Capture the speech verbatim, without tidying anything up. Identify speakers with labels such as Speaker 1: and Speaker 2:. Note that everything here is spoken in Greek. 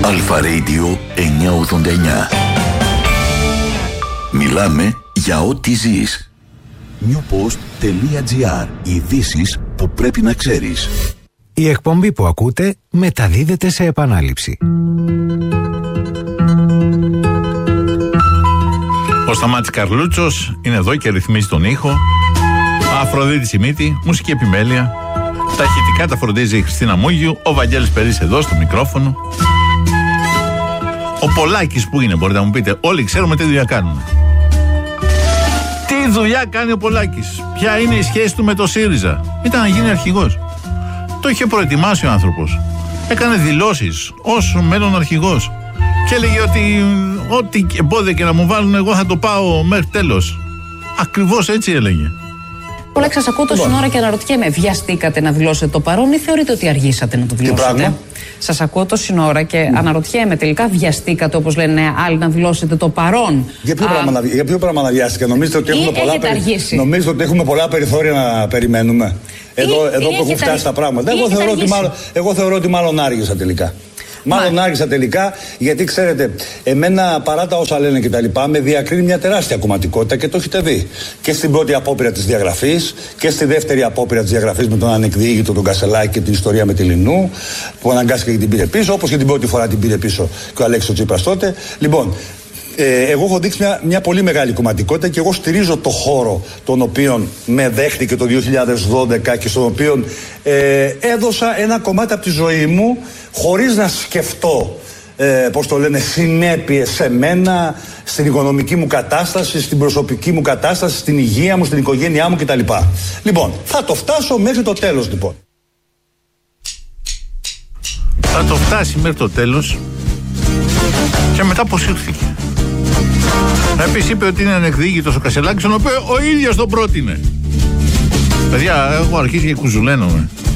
Speaker 1: Αλφα Radio εννιακόσια ογδόντα εννιά. Μιλάμε για ό,τι ζεις. newpost.gr. Ειδήσεις που πρέπει να ξέρεις.
Speaker 2: Η εκπομπή που ακούτε μεταδίδεται σε επανάληψη.
Speaker 3: Ο Σταμάτης Καρλούτσος είναι εδώ και ρυθμίζει τον ήχο. Αφροδίτη Σιμίτη, μουσική επιμέλεια. Τα ηχητικά τα φροντίζει η Χριστίνα Μούγιου. Ο Βαγγέλης Περής εδώ στο μικρόφωνο. Ο Πολάκης που είναι, μπορείτε να μου πείτε. Όλοι ξέρουμε τι δουλειά κάνουν. Τι δουλειά κάνει ο Πολάκης? Ποια είναι η σχέση του με το ΣΥΡΙΖΑ? Ήταν να γίνει αρχηγός. Το είχε προετοιμάσει ο άνθρωπος. Έκανε δηλώσεις ως μέλλον αρχηγός. Και έλεγε ότι ό,τι εμπόδια και να μου βάλουν, εγώ θα το πάω μέχρι τέλος. Ακριβώς έτσι έλεγε. Πολάκη, σας ακούω τόση ώρα και αναρωτιέμαι, βιαστήκατε να δηλώσετε το παρόν ή θεωρείτε ότι αργήσατε να το δηλώσετε? Σας ακούω τόση ώρα και mm. αναρωτιέμαι, τελικά βιαστήκατε, όπως λένε άλλοι, να δηλώσετε το παρόν? Για ποιο, Α... πράγμα, για ποιο πράγμα να βιάστηκα? Νομίζετε ότι, έχουμε πολλά, περι... νομίζετε ότι έχουμε πολλά περιθώρια να περιμένουμε? Εδώ, ή, εδώ ή που έχουν φτάσει τα πράγματα. Εγώ θεωρώ, ότι μάλλον, εγώ θεωρώ ότι μάλλον άργησα τελικά. Μάλλον Μα. άργησα τελικά, γιατί ξέρετε, εμένα παρά τα όσα λένε και τα λοιπά, με διακρίνει μια τεράστια κομματικότητα και το έχετε δει. Και στην πρώτη απόπειρα της διαγραφής και στη δεύτερη απόπειρα της διαγραφής με τον ανεκδιήγητο τον Κασελάκη και την ιστορία με τη Λινού, που αναγκάστηκε και την πήρε πίσω, όπως και την πρώτη φορά την πήρε πίσω και ο Αλέξης ο Τσίπρας τότε. Λοιπόν, Ε, εγώ έχω δείξει μια, μια πολύ μεγάλη κομματικότητα και εγώ στηρίζω το χώρο τον οποίο με δέχτηκε το δύο χιλιάδες δώδεκα και στον οποίο ε, έδωσα ένα κομμάτι από τη ζωή μου χωρίς να σκεφτώ ε, πώς το λένε, συνέπειες σε μένα, στην οικονομική μου κατάσταση, στην προσωπική μου κατάσταση, στην υγεία μου, στην οικογένειά μου κτλ. Λοιπόν, θα το φτάσω μέχρι το τέλος λοιπόν. Θα το φτάσει μέχρι το τέλος και μετά αποσύρθηκε. Επίσης είπε ότι είναι ανεκδιήγητος ο Κασελάκης, τον οποίο ο ίδιος τον πρότεινε. Παιδιά, έχω αρχίσει και κουζουλαίνομαι.